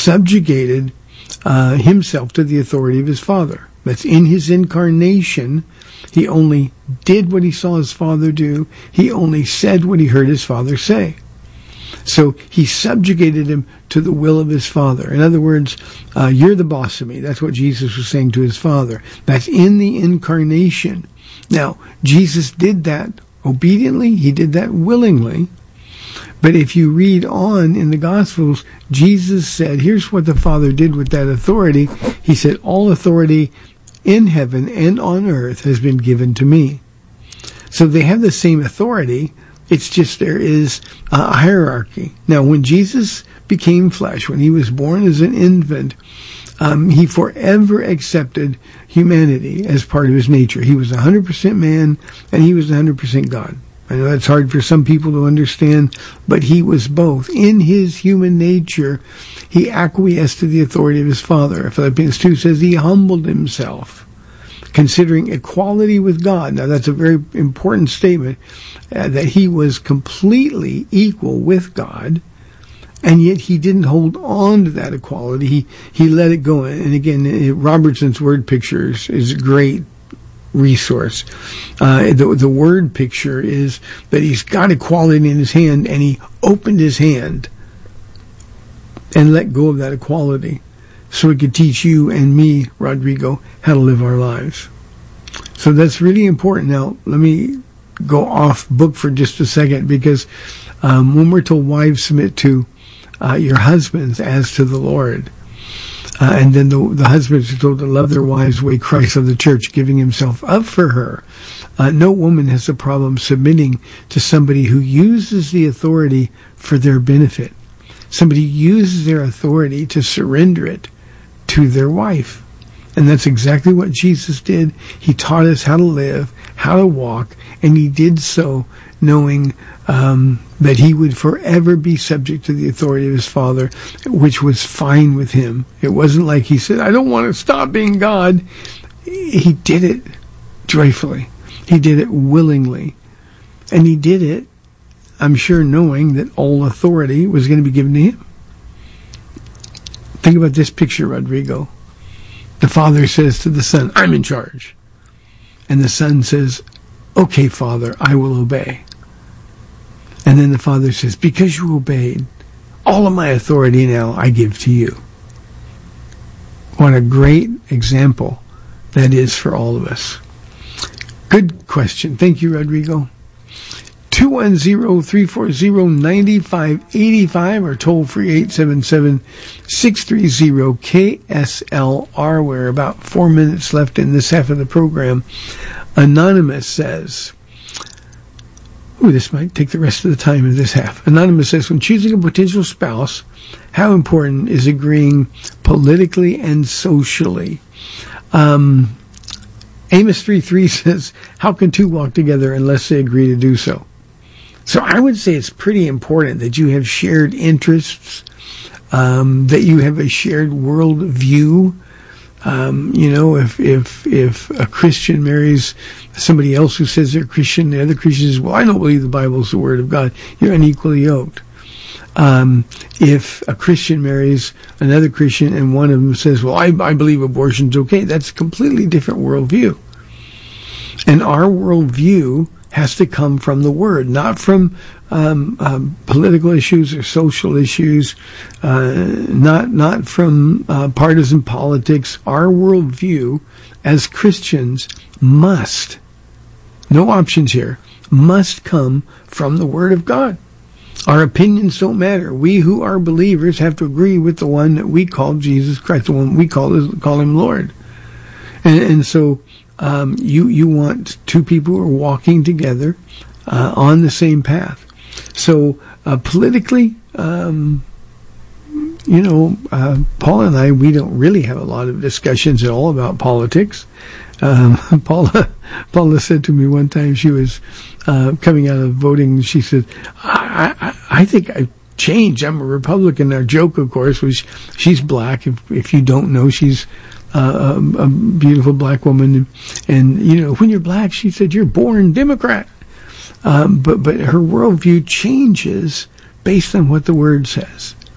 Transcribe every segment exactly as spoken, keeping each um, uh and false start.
subjugated uh, himself to the authority of his Father. That's in his incarnation. He only did what he saw his Father do. He only said what he heard his Father say. So he subjugated him to the will of his Father. In other words, uh, you're the boss of me. That's what Jesus was saying to his Father. That's in the incarnation. Now, Jesus did that obediently. He did that willingly. But if you read on in the Gospels, Jesus said, here's what the Father did with that authority. He said, all authority in heaven and on earth has been given to me. So they have the same authority. It's just there is a hierarchy. Now, when Jesus became flesh, when he was born as an infant, um, he forever accepted humanity as part of his nature. He was one hundred percent man, and he was one hundred percent God. I know that's hard for some people to understand, but he was both. In his human nature, he acquiesced to the authority of his Father. Philippians two says he humbled himself, considering equality with God. Now, that's a very important statement, uh, that he was completely equal with God, and yet he didn't hold on to that equality. He he let it go. And again, Robertson's word pictures is a great resource. Uh, the, the word picture is that he's got equality in his hand, and he opened his hand and let go of that equality so it could teach you and me, Rodrigo, how to live our lives. So that's really important. Now, let me go off book for just a second, because um, when we're told wives submit to uh, your husbands as to the Lord, Uh, and then the, the husbands are told to love their wives the way Christ loved the church, giving himself up for her. Uh, no woman has a problem submitting to somebody who uses the authority for their benefit. Somebody uses their authority to surrender it to their wife. And that's exactly what Jesus did. He taught us how to live, how to walk, and he did so knowing um, that he would forever be subject to the authority of his Father, which was fine with him. It wasn't like he said, I don't want to stop being God. He did it joyfully. He did it willingly. And he did it, I'm sure, knowing that all authority was going to be given to him. Think about this picture, Rodrigo. The Father says to the Son, I'm in charge. And the Son says, okay, Father, I will obey. And then the Father says, because you obeyed, all of my authority now I give to you. What a great example that is for all of us. Good question. Thank you, Rodrigo. two one zero, three four zero, nine five eight five or toll free eight seven seven, six three zero, K S L R. We're about four minutes left in this half of the program. Anonymous says, ooh, this might take the rest of the time in this half. Anonymous says, when choosing a potential spouse, how important is agreeing politically and socially? Um, Amos three three says, how can two walk together unless they agree to do so? So I would say it's pretty important that you have shared interests, um, that you have a shared world view. Um, you know, if, if, if a Christian marries somebody else who says they're Christian, the other Christian says, well, I don't believe the Bible is the Word of God. You're unequally yoked. Um, if a Christian marries another Christian and one of them says, well, I, I believe abortion's okay, that's a completely different worldview. And our worldview has to come from the Word, not from um, um, political issues or social issues, uh, not not from uh, partisan politics. Our worldview as Christians must, no options here, must come from the Word of God. Our opinions don't matter. We who are believers have to agree with the one that we call Jesus Christ, the one we call, call him Lord. And, and so Um, you, you want two people who are walking together uh, on the same path. So uh, politically, um, you know, uh, Paula and I, we don't really have a lot of discussions at all about politics. Um, Paula, Paula said to me one time, she was uh, coming out of voting, she said, I, I, I think I've changed. I'm a Republican. Our joke, of course, was she's black. If, if you don't know, she's Uh, a, a beautiful black woman, and you know, when you're black, she said, you're born Democrat. Um, but but her worldview changes based on what the Word says.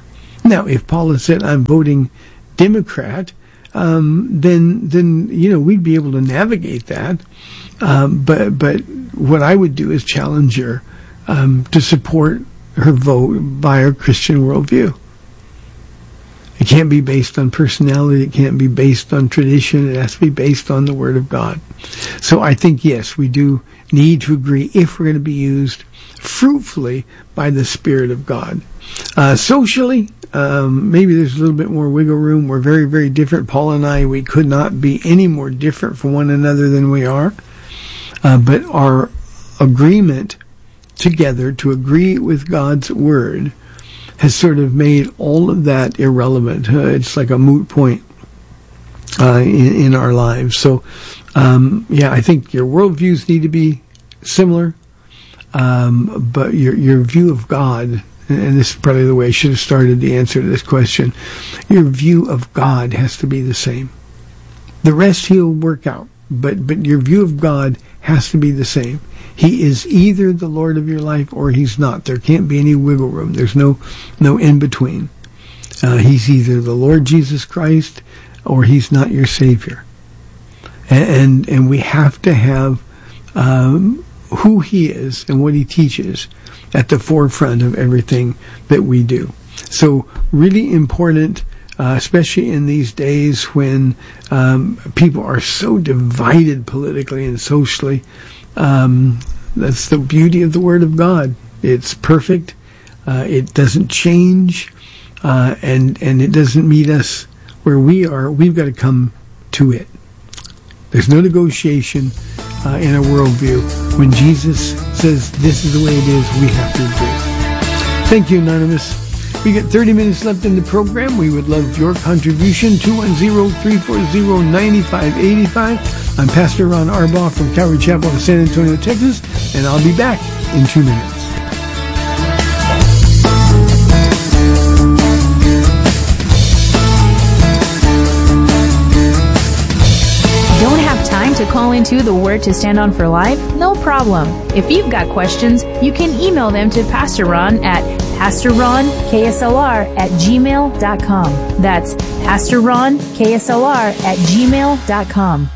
Now, if Paul had said, I'm voting Democrat, um, then, then, you know, we'd be able to navigate that. Um, but, but what I would do is challenge her, um, to support her vote by her Christian worldview. It can't be based on personality. It can't be based on tradition. It has to be based on the Word of God. So I think, yes, we do need to agree if we're going to be used fruitfully by the Spirit of God. Uh, socially, um, maybe there's a little bit more wiggle room. We're very, very different. Paul and I, we could not be any more different from one another than we are. Uh, but our agreement together to agree with God's Word has sort of made all of that irrelevant. Uh, it's like a moot point uh, in, in our lives. So, um, yeah, I think your worldviews need to be similar, um, but your your view of God, and this is probably the way I should have started the answer to this question, your view of God has to be the same. The rest He'll work out, but but your view of God has to be the same. He is either the Lord of your life or He's not. There can't be any wiggle room. There's no no in between. Uh, he's either the Lord Jesus Christ or He's not your Savior. And and, and we have to have um, who He is and what He teaches at the forefront of everything that we do. So really important, uh, especially in these days when um, people are so divided politically and socially. Um, that's the beauty of the Word of God. It's perfect. Uh, it doesn't change, uh, and and it doesn't meet us where we are. We've got to come to it. There's no negotiation uh, in a worldview. When Jesus says this is the way it is, we have to agree. Thank you, Anonymous. We got thirty minutes left in the program. We would love your contribution. two one zero, three four zero, nine five eight five. I'm Pastor Ron Arbaugh from Calvary Chapel in San Antonio, Texas, and I'll be back in two minutes. Don't have time to call into the Word to Stand On for Life? No problem. If you've got questions, you can email them to Pastor Ron at Pastor Ron K S L R at gmail dot com. That's Pastor Ron K S L R at gmail dot com.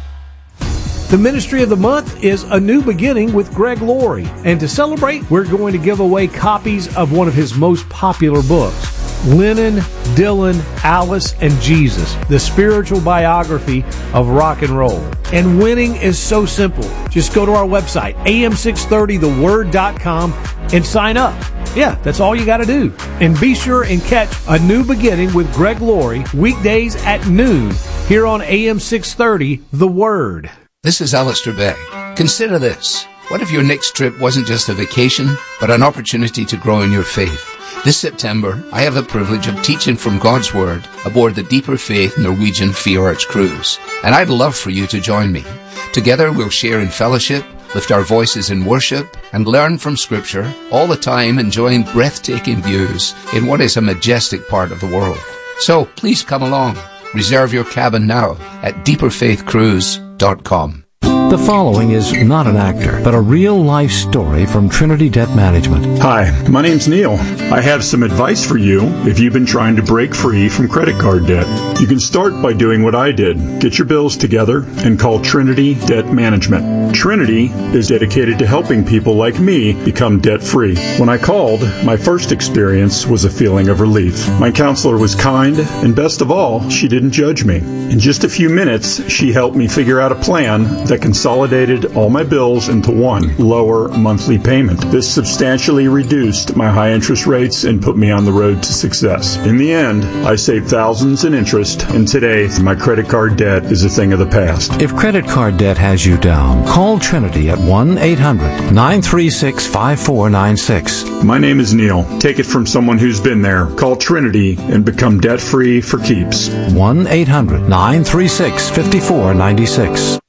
The Ministry of the Month is A New Beginning with Greg Laurie. And to celebrate, we're going to give away copies of one of his most popular books, Lennon, Dylan, Alice, and Jesus, the spiritual biography of rock and roll. And winning is so simple. Just go to our website, A M six thirty the word dot com, and sign up. Yeah, that's all you got to do. And be sure and catch A New Beginning with Greg Laurie weekdays at noon here on A M six thirty The Word. This is Alistair Begg. Consider this. What if your next trip wasn't just a vacation, but an opportunity to grow in your faith? This September, I have the privilege of teaching from God's Word aboard the Deeper Faith Norwegian Fjords cruise, and I'd love for you to join me. Together we'll share in fellowship, lift our voices in worship, and learn from Scripture, all the time enjoying breathtaking views in what is a majestic part of the world. So please come along. Reserve your cabin now at deeper faith cruise dot com. The following is not an actor, but a real-life story from Trinity Debt Management. Hi, my name's Neil. I have some advice for you if you've been trying to break free from credit card debt. You can start by doing what I did. Get your bills together and call Trinity Debt Management. Trinity is dedicated to helping people like me become debt-free. When I called, my first experience was a feeling of relief. My counselor was kind, and best of all, she didn't judge me. In just a few minutes, she helped me figure out a plan that consolidated all my bills into one lower monthly payment. This substantially reduced my high interest rates and put me on the road to success. In the end, I saved thousands in interest, and today my credit card debt is a thing of the past. If credit card debt has you down, call Trinity at one eight hundred nine three six five four nine six. My name is Neil. Take it from someone who's been there. Call Trinity and become debt-free for keeps. one eight hundred nine three six five four nine six.